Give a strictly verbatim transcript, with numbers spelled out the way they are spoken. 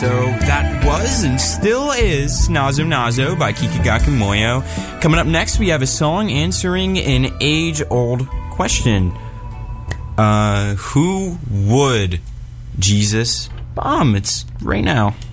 So that was and still is Nazo Nazo by Kikagaku Moyo. Coming up next, we have a song answering an age-old question. Uh, who would Jesus bomb? It's right now.